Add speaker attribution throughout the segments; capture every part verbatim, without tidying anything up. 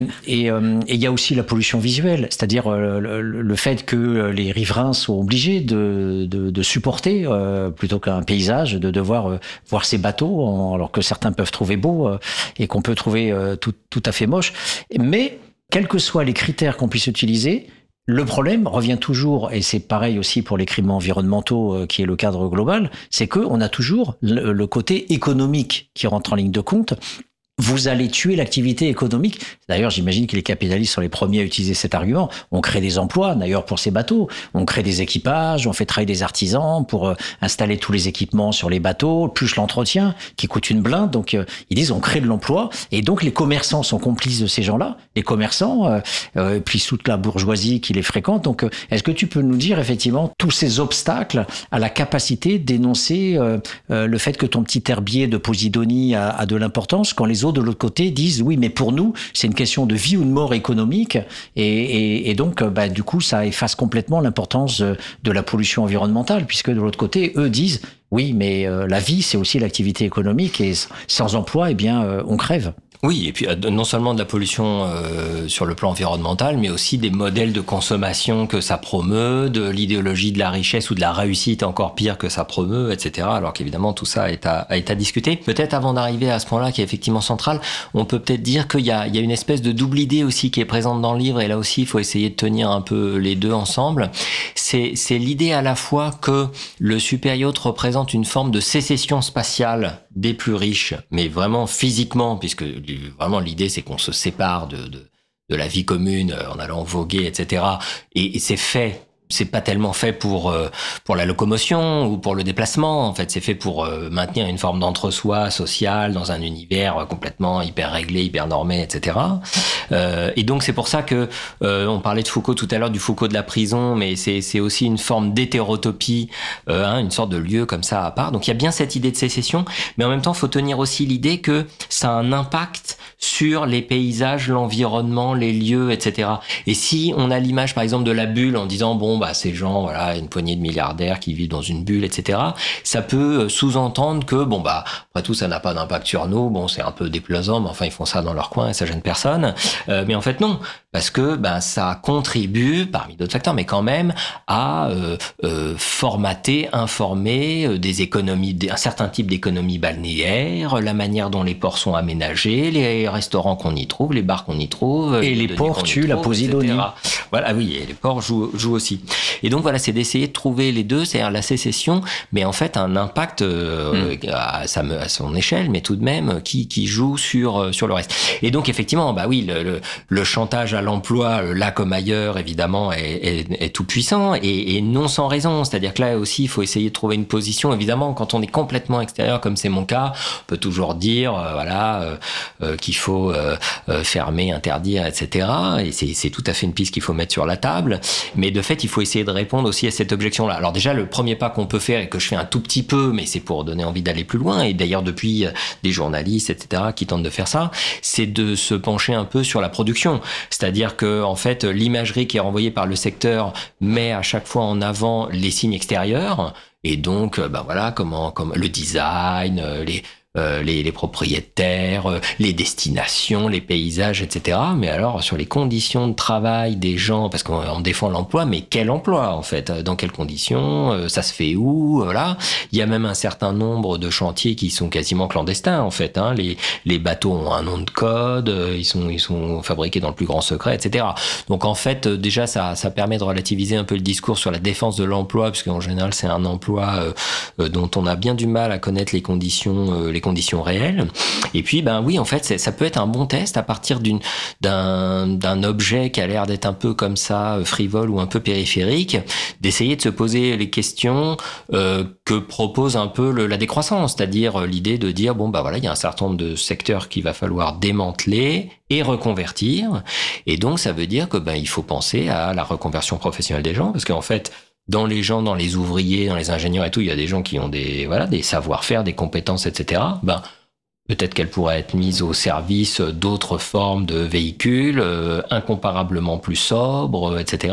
Speaker 1: Et euh, et il y a aussi la pollution visuelle, c'est-à-dire euh, le, le fait que les riverains sont obligés de, de, de supporter, euh, plutôt qu'un paysage, de devoir euh, voir ces bateaux, en, alors que certains peuvent trouver beaux euh, et qu'on peut trouver euh, tout, tout à fait moche. Mais quels que soient les critères qu'on puisse utiliser, le problème revient toujours, et c'est pareil aussi pour les crimes environnementaux, euh, qui est le cadre global, c'est qu'on a toujours le, le côté économique qui rentre en ligne de compte. Vous allez tuer l'activité économique. D'ailleurs, j'imagine que les capitalistes sont les premiers à utiliser cet argument. On crée des emplois, d'ailleurs, pour ces bateaux. On crée des équipages, on fait travailler des artisans pour euh, installer tous les équipements sur les bateaux, plus l'entretien, qui coûte une blinde. Donc, euh, ils disent, on crée de l'emploi. Et donc, les commerçants sont complices de ces gens-là. Les commerçants, euh, euh, puis toute la bourgeoisie qui les fréquente. Donc, euh, est-ce que tu peux nous dire, effectivement, tous ces obstacles à la capacité d'énoncer euh, euh, le fait que ton petit herbier de Posidonie a, a de l'importance, quand les autres de l'autre côté disent oui, mais pour nous c'est une question de vie ou de mort économique, et, et, et donc bah, du coup ça efface complètement l'importance de, de la pollution environnementale, puisque de l'autre côté eux disent oui, mais euh, la vie c'est aussi l'activité économique, et sans emploi eh bien euh, on crève.
Speaker 2: Oui, et puis non seulement de la pollution euh, sur le plan environnemental, mais aussi des modèles de consommation que ça promeut, de l'idéologie de la richesse ou de la réussite encore pire que ça promeut, et cetera. Alors qu'évidemment tout ça est à, est à discuter. Peut-être avant d'arriver à ce point-là qui est effectivement central, on peut peut-être dire qu'il y a, il y a une espèce de double idée aussi qui est présente dans le livre, et là aussi il faut essayer de tenir un peu les deux ensemble. C'est, c'est l'idée à la fois que le super yacht représente une forme de sécession spatiale des plus riches, mais vraiment physiquement, puisque vraiment l'idée c'est qu'on se sépare de, de, de la vie commune en allant voguer, et cetera. Et, et c'est fait. C'est pas tellement fait pour euh, pour la locomotion ou pour le déplacement. En fait, c'est fait pour euh, maintenir une forme d'entre-soi social dans un univers complètement hyper réglé, hyper normé, et cetera. Euh, et donc c'est pour ça que euh, on parlait de Foucault tout à l'heure, du Foucault de la prison, mais c'est c'est aussi une forme d'hétérotopie, euh, hein, une sorte de lieu comme ça à part. Donc il y a bien cette idée de sécession, mais en même temps, faut tenir aussi l'idée que ça a un impact sur les paysages, l'environnement, les lieux, et cetera. Et si on a l'image, par exemple, de la bulle en disant bon bah ces gens, voilà, une poignée de milliardaires qui vivent dans une bulle, et cetera. Ça peut sous-entendre que bon bah après tout ça n'a pas d'impact sur nous. Bon, c'est un peu déplaisant, mais enfin ils font ça dans leur coin et ça gêne personne. Euh, mais en fait non, parce que ben ça contribue, parmi d'autres facteurs, mais quand même à euh, euh, formater, informer euh, des économies, un certain type d'économie balnéaire, la manière dont les ports sont aménagés, les restaurants qu'on y trouve, les bars qu'on y trouve,
Speaker 1: et les, les ports tuent la Posidonie.
Speaker 2: Voilà, oui, et les ports jouent, jouent aussi. Et donc voilà, c'est d'essayer de trouver les deux, c'est-à-dire la sécession, mais en fait un impact euh, mmh. à, sa, à son échelle, mais tout de même qui qui joue sur sur le reste. Et donc effectivement, bah oui, le, le, le chantage à l'emploi, là comme ailleurs, évidemment, est, est, est tout puissant et, et non sans raison. C'est-à-dire que là aussi, il faut essayer de trouver une position. Évidemment, quand on est complètement extérieur, comme c'est mon cas, on peut toujours dire, euh, voilà, euh, euh, qu'il faut euh, euh, fermer, interdire, et cetera. Et c'est, c'est tout à fait une piste qu'il faut mettre sur la table. Mais de fait, il faut essayer de répondre aussi à cette objection-là. Alors déjà, le premier pas qu'on peut faire et que je fais un tout petit peu, mais c'est pour donner envie d'aller plus loin. Et d'ailleurs, depuis des journalistes, et cetera, qui tentent de faire ça, c'est de se pencher un peu sur la production. C'est-à-dire que, en fait, l'imagerie qui est renvoyée par le secteur met à chaque fois en avant les signes extérieurs. Et donc, ben voilà, comment, comme le design, les Euh, les, les propriétaires, euh, les destinations, les paysages, et cetera. Mais alors, sur les conditions de travail des gens, parce qu'on on défend l'emploi, mais quel emploi, en fait? Dans quelles conditions? euh, Ça se fait où? Voilà. Il y a même un certain nombre de chantiers qui sont quasiment clandestins, en fait. Hein. Les, les bateaux ont un nom de code, euh, ils sont, ils sont fabriqués dans le plus grand secret, et cetera. Donc, en fait, euh, déjà, ça, ça permet de relativiser un peu le discours sur la défense de l'emploi, puisqu'en général, c'est un emploi euh, euh, dont on a bien du mal à connaître les conditions, euh, les conditions réelles. Et puis, ben oui, en fait, c'est, ça peut être un bon test à partir d'une, d'un, d'un objet qui a l'air d'être un peu comme ça, frivole ou un peu périphérique, d'essayer de se poser les questions euh, que propose un peu le, la décroissance, c'est-à-dire l'idée de dire, bon, bah voilà, il y a un certain nombre de secteurs qu'il va falloir démanteler et reconvertir. Et donc, ça veut dire que ben il faut penser à la reconversion professionnelle des gens, parce qu'en fait, dans les gens, dans les ouvriers, dans les ingénieurs et tout, il y a des gens qui ont des, voilà, des savoir-faire, des compétences, et cetera. Ben, peut-être qu'elles pourraient être mises au service d'autres formes de véhicules, euh, incomparablement plus sobres, et cetera.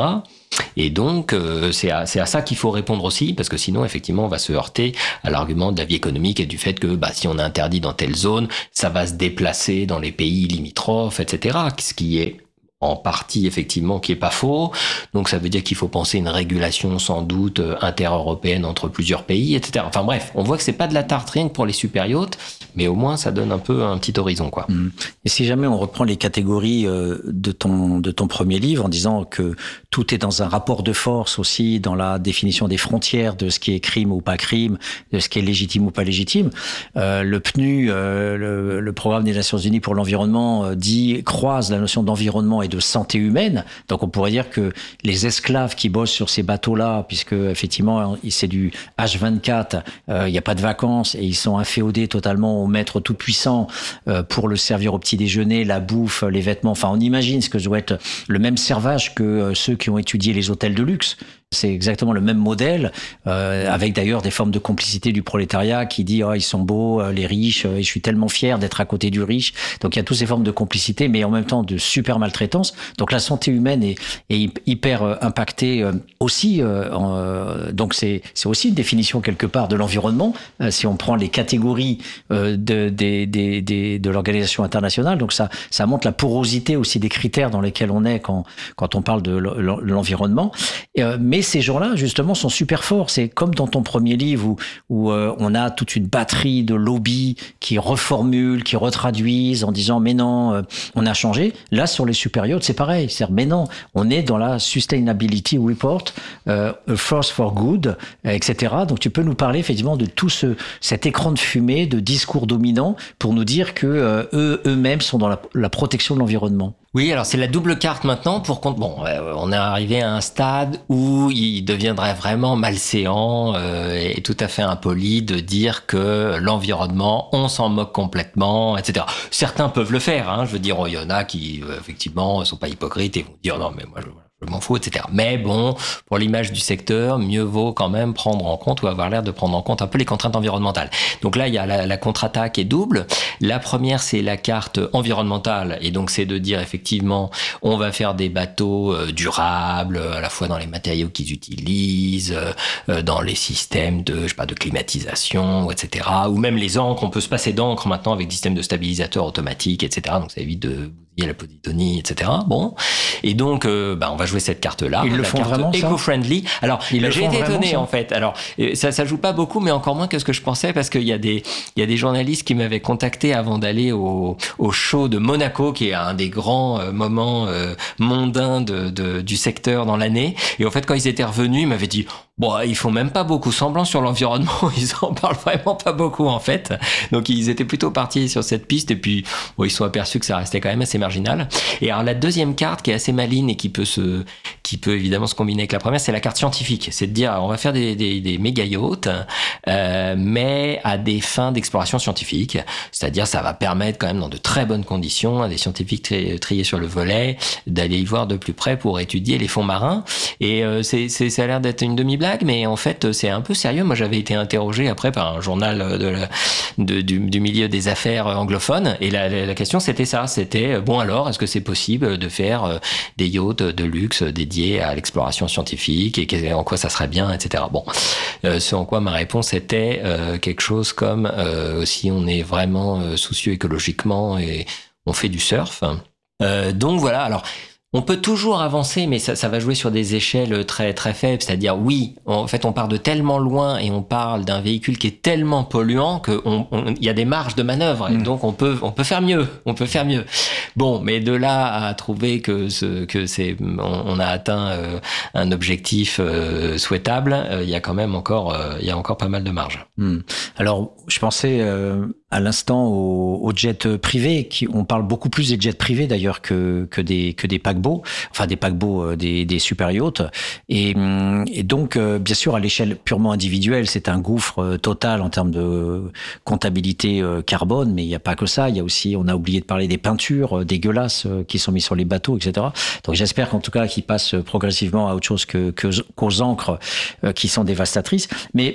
Speaker 2: Et donc, euh, c'est à, c'est à ça qu'il faut répondre aussi, parce que sinon, effectivement, on va se heurter à l'argument de la vie économique et du fait que bah, si on interdit dans telle zone, ça va se déplacer dans les pays limitrophes, et cetera. Ce qui est en partie, effectivement, qui est pas faux. Donc, ça veut dire qu'il faut penser une régulation, sans doute, inter-européenne entre plusieurs pays, et cetera. Enfin bref, on voit que c'est pas de la tarte rien que pour les super yachts, mais au moins, ça donne un peu un petit horizon, quoi.
Speaker 1: Et si jamais on reprend les catégories de ton, de ton premier livre, en disant que tout est dans un rapport de force aussi, dans la définition des frontières de ce qui est crime ou pas crime, de ce qui est légitime ou pas légitime, euh, le P N U, euh, le, le Programme des Nations Unies pour l'environnement, dit, croise la notion d'environnement et de santé humaine. Donc on pourrait dire que les esclaves qui bossent sur ces bateaux-là, puisque effectivement c'est du H vingt-quatre, il euh, n'y a pas de vacances et ils sont inféodés totalement au maître tout-puissant euh, pour le servir au petit déjeuner, la bouffe, les vêtements. Enfin, on imagine ce que doit être le même servage que euh, ceux qui ont étudié les hôtels de luxe. C'est exactement le même modèle, euh, avec d'ailleurs des formes de complicité du prolétariat qui dit oh, ils sont beaux, les riches, et je suis tellement fier d'être à côté du riche. Donc il y a toutes ces formes de complicité, mais en même temps de super maltraitance. Donc la santé humaine est, est hyper impactée aussi. Euh, en, donc c'est, c'est aussi une définition quelque part de l'environnement, euh, si on prend les catégories euh, de, de, de, de, de l'organisation internationale. Donc ça, ça montre la porosité aussi des critères dans lesquels on est quand, quand on parle de l'environnement. Euh, mais ces gens-là, justement, sont super forts. C'est comme dans ton premier livre où, où euh, on a toute une batterie de lobbies qui reformulent, qui retraduisent en disant « mais non, euh, on a changé ». Là, sur les super yachts, c'est pareil. C'est-à-dire « mais non, on est dans la Sustainability Report, euh, A Force for Good, et cetera » Donc, tu peux nous parler effectivement de tout ce, cet écran de fumée, de discours dominant pour nous dire que euh, eux, eux-mêmes sont dans la, la protection de l'environnement.
Speaker 2: Oui, alors c'est la double carte maintenant pour compte. Bon, euh, on est arrivé à un stade où il deviendrait vraiment malséant euh, et tout à fait impoli de dire que l'environnement, on s'en moque complètement, et cetera. Certains peuvent le faire, hein. Je veux dire, il y en a qui euh, effectivement sont pas hypocrites et vont dire non mais moi je je m'en fous, et cetera. Mais bon, pour l'image du secteur, mieux vaut quand même prendre en compte ou avoir l'air de prendre en compte un peu les contraintes environnementales. Donc là, il y a la, la contre-attaque est double. La première, c'est la carte environnementale. Et donc, c'est de dire effectivement, on va faire des bateaux euh, durables, à la fois dans les matériaux qu'ils utilisent, euh, dans les systèmes de, je sais pas, de climatisation, et cetera. Ou même les encres, on peut se passer d'encre maintenant avec des systèmes de stabilisateurs automatiques, et cetera. Donc, ça évite de la posidonie, et cetera. Bon. Et donc, euh, bah, on va jouer cette carte-là.
Speaker 1: Ils le
Speaker 2: la
Speaker 1: font
Speaker 2: carte
Speaker 1: vraiment, ça ?
Speaker 2: Eco-friendly. Alors,
Speaker 1: Ils
Speaker 2: j'ai été étonné,
Speaker 1: ça
Speaker 2: en fait. Alors, ça, ça joue pas beaucoup, mais encore moins que ce que je pensais, parce qu'il y a des, il y a des journalistes qui m'avaient contacté avant d'aller au, au show de Monaco, qui est un des grands euh, moments euh, mondains de, de, du secteur dans l'année. Et en fait, quand ils étaient revenus, ils m'avaient dit, bon, ils font même pas beaucoup semblant sur l'environnement. Ils en parlent vraiment pas beaucoup, en fait. Donc, ils étaient plutôt partis sur cette piste. Et puis, bon, ils sont aperçus que ça restait quand même assez marginal. Et alors, la deuxième carte, qui est assez maligne et qui peut se, qui peut évidemment se combiner avec la première, c'est la carte scientifique. C'est de dire, on va faire des, des, des méga yachts, euh, mais à des fins d'exploration scientifique. C'est-à-dire, ça va permettre quand même, dans de très bonnes conditions, à des scientifiques tri- triés sur le volet, d'aller y voir de plus près pour étudier les fonds marins. Et euh, c'est, c'est, ça a l'air d'être une demi-blague, mais en fait, c'est un peu sérieux. Moi, j'avais été interrogé après par un journal de la, de, du, du milieu des affaires anglophones, et la, la, la question, c'était ça. C'était, bon alors, est-ce que c'est possible de faire des yachts de luxe dédiés à l'exploration scientifique, et en quoi ça serait bien, et cetera. Bon, euh, ce en quoi ma réponse était euh, quelque chose comme euh, si on est vraiment euh, soucieux écologiquement et on fait du surf. Euh, donc voilà, alors... On peut toujours avancer, mais ça, ça va jouer sur des échelles très très faibles. C'est-à-dire, oui, en fait, on part de tellement loin et on parle d'un véhicule qui est tellement polluant que on, on, y a des marges de manœuvre. Et donc, on peut on peut faire mieux. On peut faire mieux. Bon, mais de là à trouver que ce que c'est on, on a atteint euh, un objectif euh, souhaitable, euh, il y a quand même encore euh, il y a encore pas mal de marge.
Speaker 1: Mmh. Alors, je pensais euh, à l'instant aux, aux jets privés. Qui, on parle beaucoup plus des jets privés d'ailleurs que que des que des paquebots, enfin des paquebots, euh, des, des super yachts. Et, et donc, euh, bien sûr, à l'échelle purement individuelle, c'est un gouffre euh, total en termes de comptabilité euh, carbone. Mais il n'y a pas que ça. Il y a aussi, on a oublié de parler des peintures euh, dégueulasses euh, qui sont mises sur les bateaux, et cetera. Donc, j'espère qu'en tout cas, qu'ils passent progressivement à autre chose que, que qu'aux encres euh, qui sont dévastatrices. Mais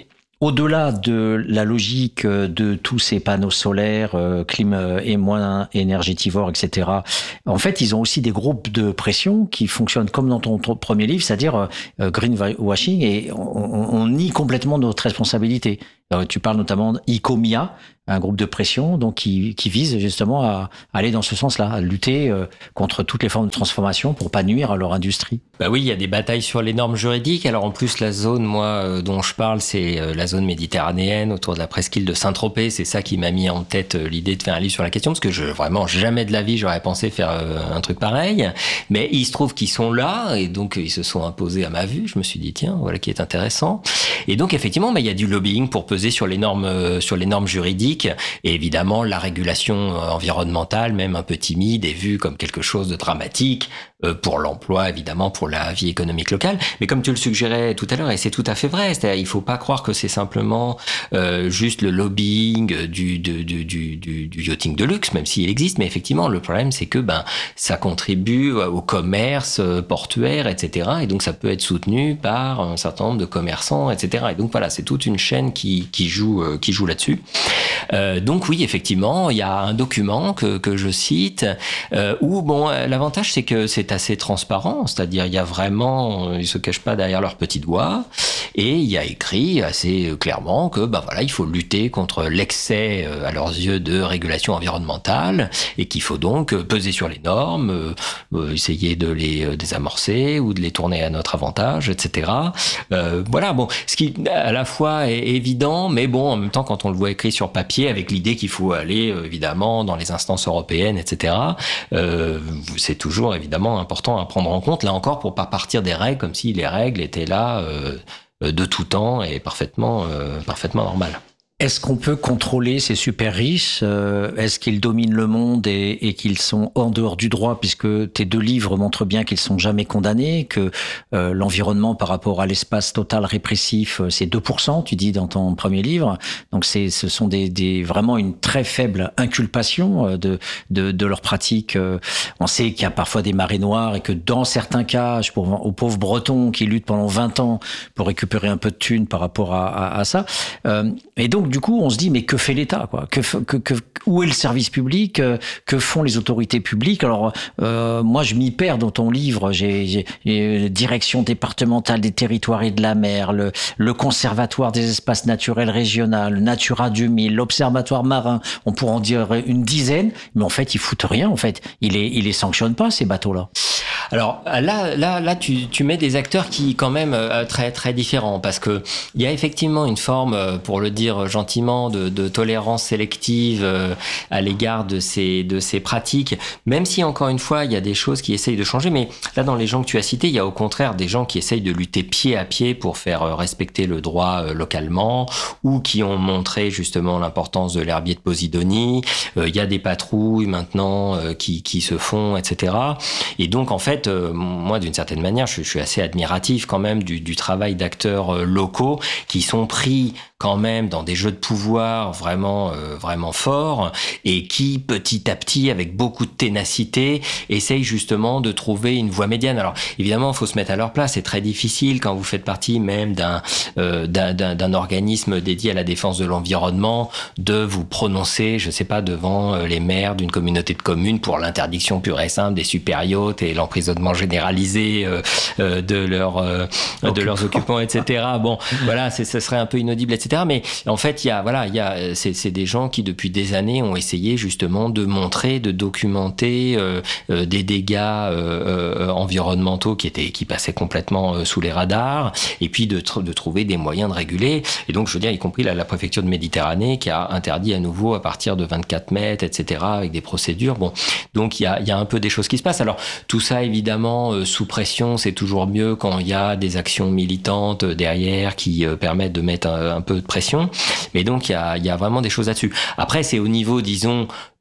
Speaker 1: au-delà de la logique de tous ces panneaux solaires, euh, clim et moins énergétivores, et cetera, en fait, ils ont aussi des groupes de pression qui fonctionnent comme dans ton, ton premier livre, c'est-à-dire euh, greenwashing, et on, on nie complètement notre responsabilité. Alors, tu parles notamment d'Icomia, un groupe de pression donc qui, qui vise justement à aller dans ce sens-là, à lutter euh, contre toutes les formes de transformation pour pas nuire à leur industrie.
Speaker 2: Bah oui, il y a des batailles sur les normes juridiques. Alors en plus, la zone, moi, euh, dont je parle, c'est euh, la zone méditerranéenne autour de la presqu'île de Saint-Tropez. C'est ça qui m'a mis en tête euh, l'idée de faire un livre sur la question, parce que je, vraiment, jamais de la vie, j'aurais pensé faire euh, un truc pareil. Mais il se trouve qu'ils sont là, et donc ils se sont imposés à ma vue. Je me suis dit, tiens, voilà qui est intéressant. Et donc effectivement, bah, il y a du lobbying pour peser sur les normes, euh, sur les normes juridiques. Et évidemment, la régulation environnementale, même un peu timide, est vue comme quelque chose de dramatique euh, pour l'emploi, évidemment, pour la vie économique locale. Mais comme tu le suggérais tout à l'heure, et c'est tout à fait vrai, c'est-à-dire il faut pas croire que c'est simplement euh, juste le lobbying du, du, du, du, du, du yachting de luxe, même s'il existe. Mais effectivement, le problème, c'est que ben ça contribue au commerce portuaire, et cetera. Et donc, ça peut être soutenu par un certain nombre de commerçants, et cetera. Et donc, voilà, c'est toute une chaîne qui, qui joue, euh, qui joue là-dessus. Euh, donc oui, effectivement, il y a un document que, que je cite euh, où, bon, l'avantage, c'est que c'est assez transparent, c'est-à-dire il y a vraiment, ils se cachent pas derrière leurs petits doigts, et il y a écrit assez clairement que, bah voilà, il faut lutter contre l'excès, euh, à leurs yeux, de régulation environnementale, et qu'il faut donc peser sur les normes, euh, euh, essayer de les euh, désamorcer ou de les tourner à notre avantage, et cetera. Euh, voilà, bon, ce qui à la fois est évident, mais bon, en même temps, quand on le voit écrit sur papier, avec l'idée qu'il faut aller euh, évidemment dans les instances européennes, et cetera. Euh, c'est toujours évidemment important à prendre en compte, là encore, pour pas partir des règles comme si les règles étaient là euh, de tout temps et parfaitement, euh, parfaitement normales.
Speaker 1: Est-ce qu'on peut contrôler ces super riches ? euh, Est-ce qu'ils dominent le monde et, et qu'ils sont en dehors du droit, puisque tes deux livres montrent bien qu'ils sont jamais condamnés, que euh, l'environnement par rapport à l'espace total répressif, c'est deux pour cent, tu dis dans ton premier livre. Donc c'est, ce sont des, des vraiment une très faible inculpation de, de, de leurs pratiques. On sait qu'il y a parfois des marées noires et que dans certains cas, je pense aux pauvres Bretons qui luttent pendant vingt ans pour récupérer un peu de thunes par rapport à, à, à ça. Euh, et donc du coup, on se dit mais que fait l'État, quoi ? Que, que, que où est le service public ? Que font les autorités publiques ? Alors euh, moi, je m'y perds dans ton livre. J'ai, j'ai, j'ai direction départementale des territoires et de la mer, le, le conservatoire des espaces naturels régionaux, Natura deux mille, l'observatoire marin. On pourrait en dire une dizaine, mais en fait, ils foutent rien. En fait, ils les, ils les sanctionnent pas, ces bateaux-là.
Speaker 2: Alors là, là, là, tu, tu mets des acteurs qui quand même euh, très très différents, parce que il y a effectivement une forme, pour le dire gentiment, de, de tolérance sélective euh, à l'égard de ces de ces pratiques. Même si encore une fois, il y a des choses qui essayent de changer, mais là, dans les gens que tu as cités, il y a au contraire des gens qui essayent de lutter pied à pied pour faire respecter le droit euh, localement, ou qui ont montré justement l'importance de l'herbier de Posidonie. Euh, il y a des patrouilles maintenant euh, qui qui se font, et cetera. Et donc en fait, euh, moi, d'une certaine manière, je, je suis assez admiratif quand même du, du travail d'acteurs euh, locaux qui sont pris quand même dans des jeux de pouvoir vraiment euh, vraiment forts, et qui petit à petit, avec beaucoup de ténacité, essayent justement de trouver une voie médiane. Alors évidemment, il faut se mettre à leur place. C'est très difficile quand vous faites partie même d'un, euh, d'un, d'un, d'un organisme dédié à la défense de l'environnement, de vous prononcer, je sais pas, devant les maires d'une communauté de communes pour l'interdiction pure et simple des super yachts et l'emprisonnement généralisé euh, euh, de leurs euh, de leurs occupants, et cetera. Bon, voilà, c'est, ce serait un peu inaudible, et cetera. Mais en fait, il y a voilà, il y a c'est, c'est des gens qui depuis des années ont essayé justement de montrer, de documenter euh, euh, des dégâts euh, euh, environnementaux qui étaient qui passaient complètement euh, sous les radars, et puis de tr- de trouver des moyens de réguler. Et donc, je veux dire, y compris la, la préfecture de Méditerranée qui a interdit à nouveau à partir de vingt-quatre mètres, et cetera. Avec des procédures. Bon, donc il y a il y a un peu des choses qui se passent. Alors tout ça, évidemment, euh, sous pression, c'est toujours mieux quand il y a des actions militantes derrière qui euh, permettent de mettre un, un peu de pression. Mais donc, il y a, il y a vraiment des choses là-dessus. Après, c'est au niveau, disons,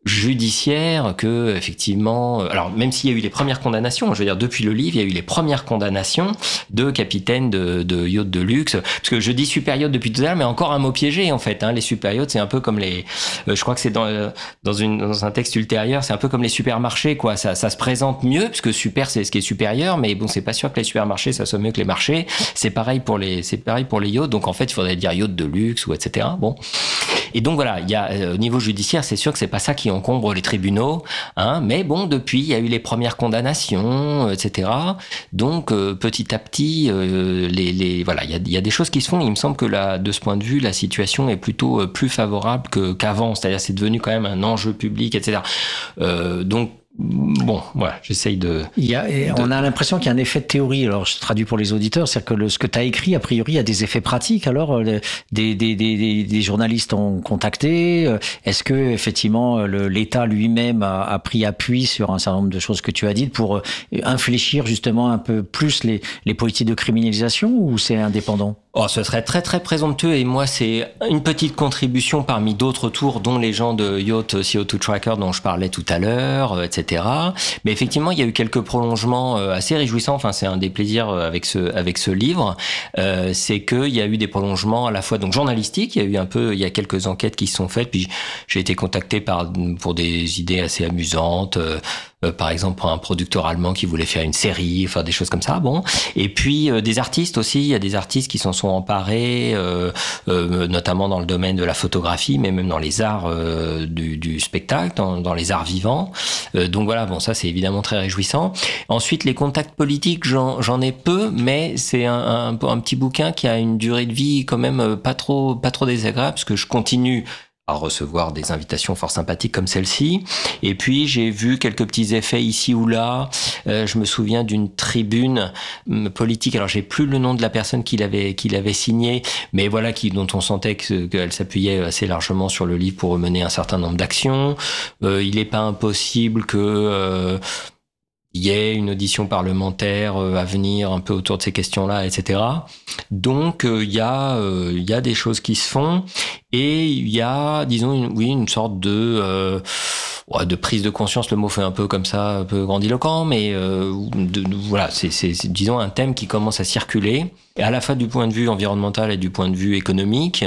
Speaker 2: judiciaire que effectivement, alors même s'il y a eu les premières condamnations, je veux dire depuis le livre, il y a eu les premières condamnations de capitaines de, de yachts de luxe, parce que je dis super yacht depuis tout à l'heure, mais encore un mot piégé en fait. Hein, les super yachts, c'est un peu comme les, euh, je crois que c'est dans dans une dans un texte ultérieur, c'est un peu comme les supermarchés quoi. Ça ça se présente mieux parce que super c'est ce qui est supérieur, mais bon c'est pas sûr que les supermarchés ça soit mieux que les marchés. C'est pareil pour les c'est pareil pour les yachts, donc en fait il faudrait dire yacht de luxe ou et cetera. Bon. Et donc voilà, il y a euh, au niveau judiciaire, c'est sûr que c'est pas ça qui encombre les tribunaux, hein. Mais bon, depuis il y a eu les premières condamnations, et cetera. Donc euh, petit à petit, euh, les, les voilà, il y a, il y a des choses qui se font. Il me semble que là, de ce point de vue, la situation est plutôt euh, plus favorable que qu'avant. C'est-à-dire, c'est devenu quand même un enjeu public, et cetera. Euh, donc bon, voilà, j'essaye de...
Speaker 1: Il y a, de... On a l'impression qu'il y a un effet de théorie. Alors, je traduis pour les auditeurs, c'est-à-dire que le, ce que tu as écrit, a priori, il y a des effets pratiques. Alors, le, des, des, des, des journalistes ont contacté. Est-ce que effectivement, le, l'État lui-même a, a pris appui sur un certain nombre de choses que tu as dites pour infléchir justement un peu plus les, les politiques de criminalisation, ou c'est indépendant?
Speaker 2: Oh, ce serait très très présomptueux, et moi c'est une petite contribution parmi d'autres tours, dont les gens de Yacht C O deux Tracker dont je parlais tout à l'heure, et cetera. Mais effectivement, il y a eu quelques prolongements assez réjouissants. Enfin, c'est un des plaisirs avec ce avec ce livre, euh, c'est qu'il y a eu des prolongements à la fois donc journalistiques. Il y a eu un peu, il y a quelques enquêtes qui se sont faites. Puis j'ai été contacté par pour des idées assez amusantes. Euh, Euh, par exemple, pour un producteur allemand qui voulait faire une série, enfin des choses comme ça. Bon, et puis euh, des artistes aussi. Il y a des artistes qui s'en sont emparés, euh, euh, notamment dans le domaine de la photographie, mais même dans les arts euh, du, du spectacle, dans, dans les arts vivants. Euh, donc voilà, bon, ça c'est évidemment très réjouissant. Ensuite, les contacts politiques, j'en, j'en ai peu, mais c'est un, un, un petit bouquin qui a une durée de vie quand même pas trop, pas trop désagréable, parce que je continue à recevoir des invitations fort sympathiques comme celle-ci. Et puis, j'ai vu quelques petits effets ici ou là. Euh, je me souviens d'une tribune euh, politique. Alors, j'ai plus le nom de la personne qui l'avait, qui l'avait signée, mais voilà, qui, dont on sentait que, qu'elle s'appuyait assez largement sur le livre pour mener un certain nombre d'actions. Euh, il n'est pas impossible que... Euh, il y ait une audition parlementaire à venir un peu autour de ces questions-là, et cetera. Donc, euh, il y a, euh, il y a des choses qui se font, et il y a, disons, une, oui, une sorte de, euh, ouais, de prise de conscience. Le mot fait un peu comme ça, un peu grandiloquent, mais euh, de, de, voilà, c'est, c'est, c'est, disons, un thème qui commence à circuler, et à la fois du point de vue environnemental et du point de vue économique.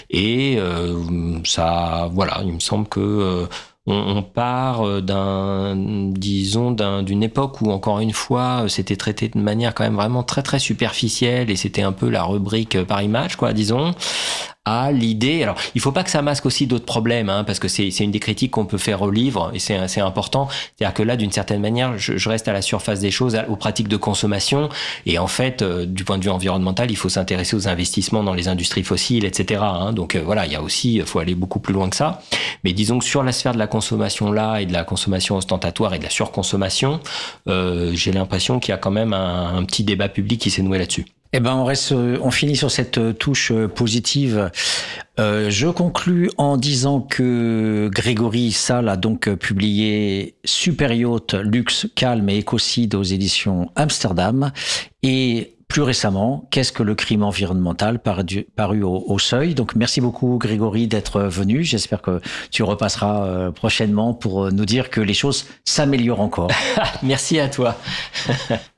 Speaker 2: Et euh, ça, voilà, il me semble que euh, on part d'un, disons, d'un, d'une époque où, encore une fois, c'était traité de manière quand même vraiment très très superficielle, et c'était un peu la rubrique par image, quoi, disons, à l'idée. Alors, il faut pas que ça masque aussi d'autres problèmes, hein, parce que c'est, c'est une des critiques qu'on peut faire au livre, et c'est, c'est important. C'est-à-dire que là, d'une certaine manière, je, je reste à la surface des choses, aux pratiques de consommation, et en fait, euh, du point de vue environnemental, il faut s'intéresser aux investissements dans les industries fossiles, et cetera. Hein. Donc euh, voilà, il y a aussi, il faut aller beaucoup plus loin que ça. Mais disons que sur la sphère de la consommation là, et de la consommation ostentatoire et de la surconsommation, euh, j'ai l'impression qu'il y a quand même un, un petit débat public qui s'est noué là-dessus.
Speaker 1: Eh ben, on reste, on finit sur cette touche positive. Euh, je conclus en disant que Grégory Salles a donc publié Super Yacht, Luxe, Calme et Écocide aux éditions Amsterdam, et plus récemment, Qu'est-ce que le crime environnemental, paru, paru au, au Seuil. Donc merci beaucoup Grégory d'être venu. J'espère que tu repasseras euh, prochainement pour nous dire que les choses s'améliorent encore.
Speaker 2: Merci à toi.